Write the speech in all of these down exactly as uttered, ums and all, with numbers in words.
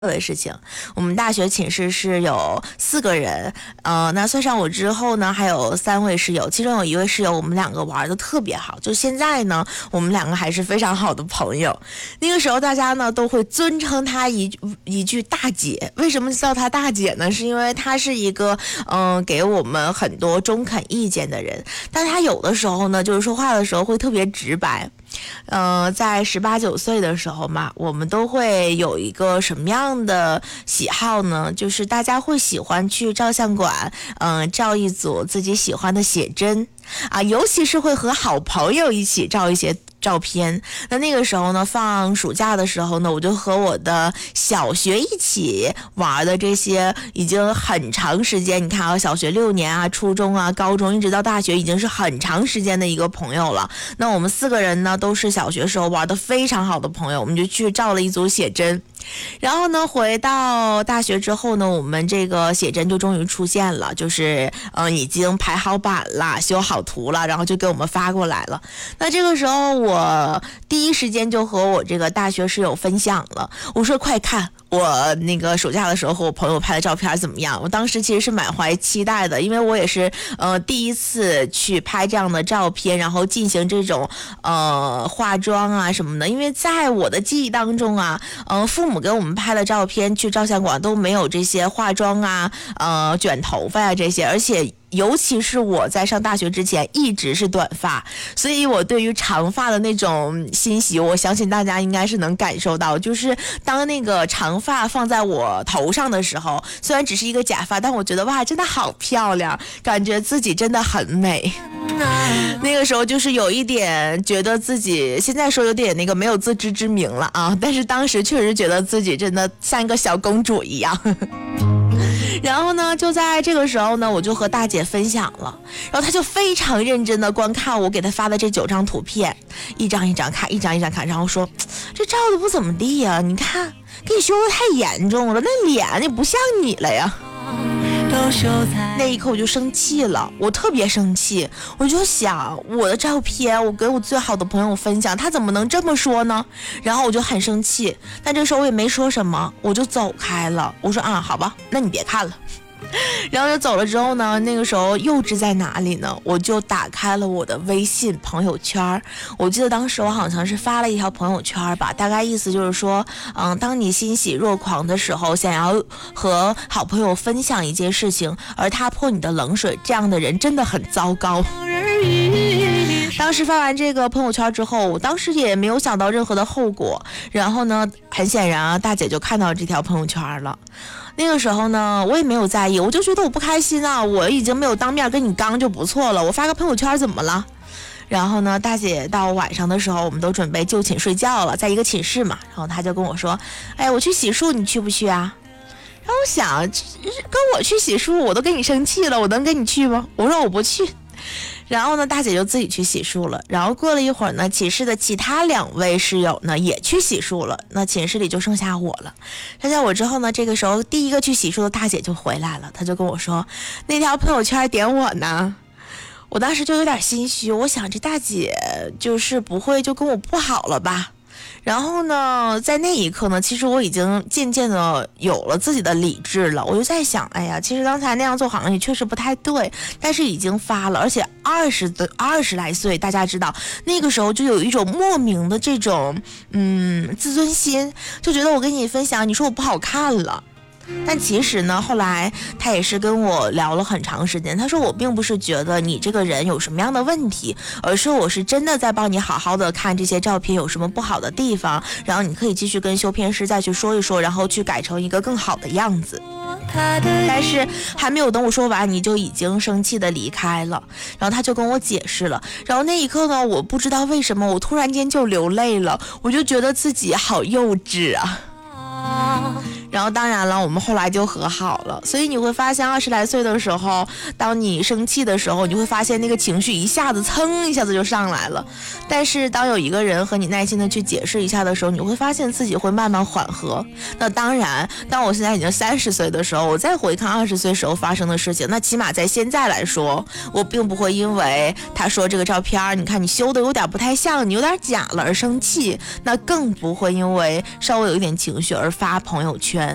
的事情。我们大学寝室是有四个人，呃，那算上我之后呢，还有三位室友，其中有一位室友我们两个玩的特别好，就现在呢，我们两个还是非常好的朋友。那个时候大家呢都会尊称她一一句大姐，为什么叫她大姐呢？是因为她是一个嗯、呃、给我们很多中肯意见的人，但她有的时候呢，就是说话的时候会特别直白。呃，在十八九岁的时候嘛，我们都会有一个什么样的喜好呢？就是大家会喜欢去照相馆，嗯、呃，照一组自己喜欢的写真啊，尤其是会和好朋友一起照一些照片。那那个时候呢，放暑假的时候呢，我就和我的小学一起玩的这些已经很长时间，你看啊，小学六年啊，初中啊，高中一直到大学，已经是很长时间的一个朋友了。那我们四个人呢，都是小学时候玩的非常好的朋友，我们就去照了一组写真。然后呢，回到大学之后呢，我们这个写真就终于出现了，就是嗯、呃，已经排好版了，修好图了，然后就给我们发过来了。那这个时候我第一时间就和我这个大学室友分享了，我说快看我那个暑假的时候和我朋友拍的照片怎么样。我当时其实是满怀期待的，因为我也是呃第一次去拍这样的照片，然后进行这种呃化妆啊什么的。因为在我的记忆当中啊，呃父母给我们拍的照片去照相馆都没有这些化妆啊，呃卷头发啊这些，而且尤其是我在上大学之前一直是短发，所以我对于长发的那种欣喜，我相信大家应该是能感受到。就是当那个长发放在我头上的时候，虽然只是一个假发，但我觉得哇，真的好漂亮，感觉自己真的很美。那个时候就是有一点觉得自己，现在说有点那个没有自知之明了啊，但是当时确实觉得自己真的像一个小公主一样。然后呢，就在这个时候呢，我就和大姐分享了，然后她就非常认真的观看我给她发的这九张图片，一张一张看，一张一张看，然后说这照的不怎么地呀，你看给你修的太严重了，那脸也不像你了呀。那一刻我就生气了，我特别生气，我就想我的照片我给我最好的朋友分享，他怎么能这么说呢？然后我就很生气，但这时候我也没说什么，我就走开了。我说啊，好吧，那你别看了。然后就走了之后呢，那个时候幼稚在哪里呢？我就打开了我的微信朋友圈。我记得当时我好像是发了一条朋友圈吧，大概意思就是说，嗯，当你欣喜若狂的时候，想要和好朋友分享一件事情，而他泼你的冷水，这样的人真的很糟糕。当时发完这个朋友圈之后，我当时也没有想到任何的后果。然后呢，很显然啊，大姐就看到这条朋友圈了。那个时候呢，我也没有在意，我就觉得我不开心啊，我已经没有当面跟你刚就不错了，我发个朋友圈怎么了？然后呢，大姐到晚上的时候，我们都准备就寝睡觉了，在一个寝室嘛，然后她就跟我说，哎，我去洗漱，你去不去啊？然后我想，跟我去洗漱，我都跟你生气了，我能跟你去吗？我说我不去。然后呢，大姐就自己去洗漱了。然后过了一会儿呢，寝室的其他两位室友呢也去洗漱了。那寝室里就剩下我了。剩下我之后呢，这个时候第一个去洗漱的大姐就回来了，她就跟我说，那条朋友圈点我呢。我当时就有点心虚，我想这大姐就是不会就跟我不好了吧。然后呢，在那一刻呢，其实我已经渐渐的有了自己的理智了。我就在想，哎呀，其实刚才那样做好像也确实不太对，但是已经发了，而且二十的二十来岁，大家知道那个时候就有一种莫名的这种嗯自尊心，就觉得我跟你分享，你说我不好看了。但其实呢，后来他也是跟我聊了很长时间，他说我并不是觉得你这个人有什么样的问题，而是我是真的在帮你好好的看这些照片有什么不好的地方，然后你可以继续跟修片师再去说一说，然后去改成一个更好的样子。但是还没有等我说完，你就已经生气的离开了。然后他就跟我解释了，然后那一刻呢，我不知道为什么我突然间就流泪了，我就觉得自己好幼稚啊。然后当然了，我们后来就和好了。所以你会发现，二十来岁的时候，当你生气的时候，你会发现那个情绪一下子噌一下子就上来了。但是当有一个人和你耐心的去解释一下的时候，你会发现自己会慢慢缓和。那当然，当我现在已经三十岁的时候，我再回看二十岁时候发生的事情，那起码在现在来说，我并不会因为他说这个照片你看你修的有点不太像，你有点假了而生气，那更不会因为稍微有一点情绪而发朋友圈。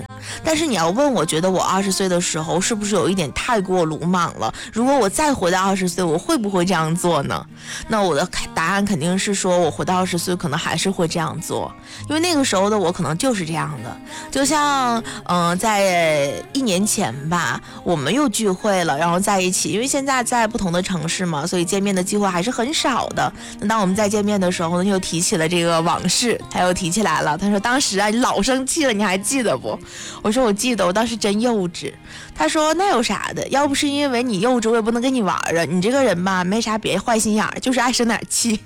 但是你要问我觉得我二十岁的时候是不是有一点太过鲁莽了，如果我再回到二十岁我会不会这样做呢？那我的答案肯定是说我回到二十岁可能还是会这样做，因为那个时候的我可能就是这样的。就像嗯、呃，在一年前吧，我们又聚会了，然后在一起，因为现在在不同的城市嘛，所以见面的机会还是很少的。那当我们在见面的时候呢，又提起了这个往事，他又提起来了，他说当时啊你老生气了，你还记得不？我说我记得，我当时真幼稚。他说那有啥的，要不是因为你幼稚我也不能跟你玩啊，你这个人吧没啥别坏心眼儿，就是爱生点气。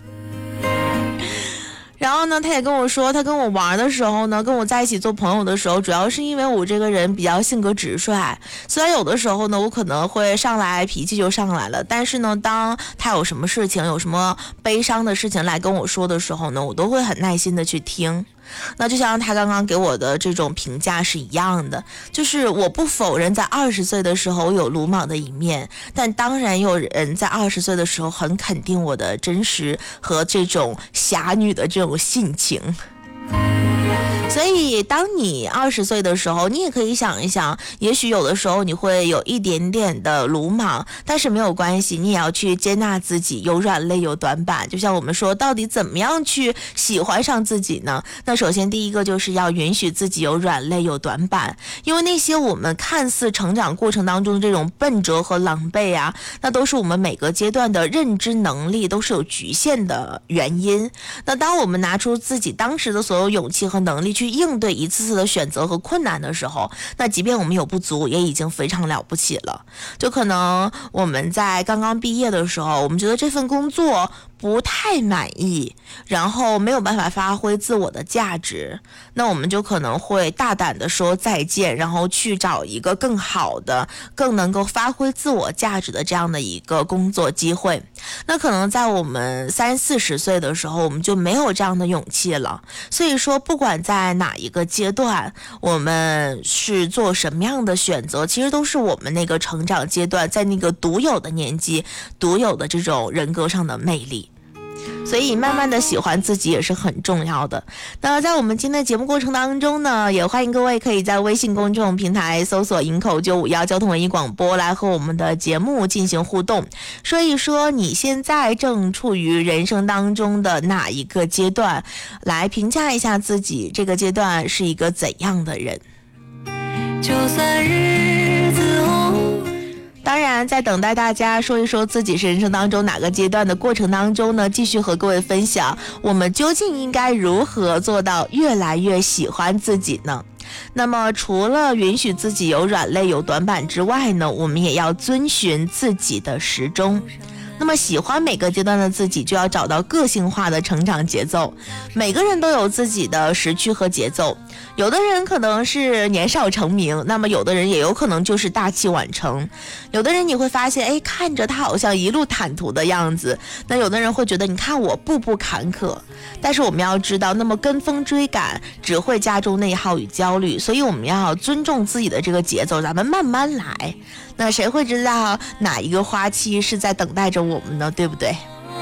然后呢，他也跟我说，他跟我玩的时候呢，跟我在一起做朋友的时候，主要是因为我这个人比较性格直率。虽然有的时候呢，我可能会上来脾气就上来了，但是呢，当他有什么事情，有什么悲伤的事情来跟我说的时候呢，我都会很耐心的去听。那就像他刚刚给我的这种评价是一样的，就是我不否认在二十岁的时候有鲁莽的一面，但当然有人在二十岁的时候很肯定我的真实和这种侠女的这种性情。所以当你二十岁的时候，你也可以想一想，也许有的时候你会有一点点的鲁莽，但是没有关系，你也要去接纳自己有软肋有短板。就像我们说，到底怎么样去喜欢上自己呢？那首先第一个就是要允许自己有软肋有短板，因为那些我们看似成长过程当中的这种笨拙和狼狈啊，那都是我们每个阶段的认知能力都是有局限的原因。那当我们拿出自己当时的所有勇气和能力去应对一次次的选择和困难的时候，那即便我们有不足也已经非常了不起了。就可能我们在刚刚毕业的时候，我们觉得这份工作不太满意，然后没有办法发挥自我的价值，那我们就可能会大胆的说再见，然后去找一个更好的更能够发挥自我价值的这样的一个工作机会。那可能在我们三四十岁的时候，我们就没有这样的勇气了。所以说不管在哪一个阶段，我们是做什么样的选择，其实都是我们那个成长阶段在那个独有的年纪独有的这种人格上的魅力。所以慢慢的喜欢自己也是很重要的。那在我们今天的节目过程当中呢，也欢迎各位可以在微信公众平台搜索营口九五一交通文艺广播来和我们的节目进行互动，说一说你现在正处于人生当中的哪一个阶段，来评价一下自己这个阶段是一个怎样的人。就算日子当然在等待大家说一说自己是人生当中哪个阶段的过程当中呢，继续和各位分享我们究竟应该如何做到越来越喜欢自己呢？那么除了允许自己有软肋有短板之外呢，我们也要遵循自己的时钟。那么喜欢每个阶段的自己，就要找到个性化的成长节奏。每个人都有自己的时区和节奏，有的人可能是年少成名，那么有的人也有可能就是大器晚成。有的人你会发现，哎，看着他好像一路坦途的样子，那有的人会觉得你看我步步坎坷。但是我们要知道，那么跟风追赶只会加重内耗与焦虑，所以我们要尊重自己的这个节奏，咱们慢慢来。那谁会知道哪一个花期是在等待着我们呢，对不对？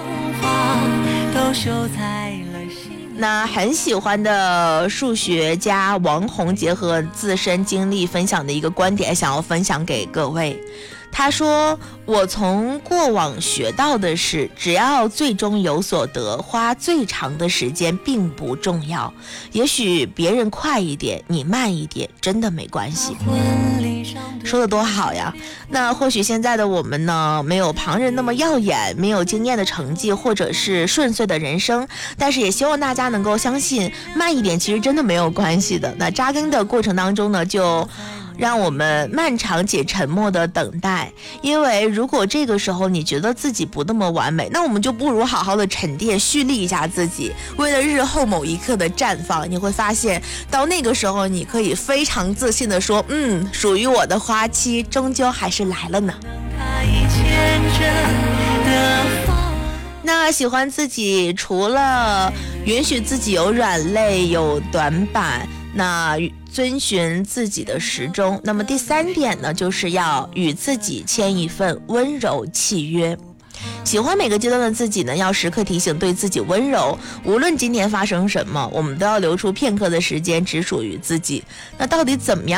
那很喜欢的数学家王宏结合自身经历分享的一个观点，想要分享给各位。他说，我从过往学到的是，只要最终有所得，花最长的时间并不重要。也许别人快一点，你慢一点，真的没关系。说得多好呀。那或许现在的我们呢，没有旁人那么耀眼，没有惊艳的成绩，或者是顺遂的人生，但是也希望大家能够相信，慢一点其实真的没有关系的。那扎根的过程当中呢，就让我们漫长且沉默的等待，因为如果这个时候你觉得自己不那么完美，那我们就不如好好的沉淀蓄力一下自己，为了日后某一刻的绽放。你会发现到那个时候你可以非常自信的说，嗯，属于我的花期终究还是来了呢。那喜欢自己除了允许自己有软肋有短板，那遵循自己的时钟，那么第三点呢，就是要与自己签一份温柔契约。喜欢每个阶段的自己呢，要时刻提醒对自己温柔，无论今天发生什么，我们都要留出片刻的时间只属于自己。那到底怎么样